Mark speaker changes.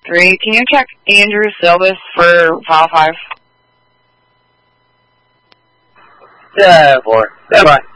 Speaker 1: 3. Can you check Andrew Silvis for file 5?
Speaker 2: Yeah, 4. Stand by.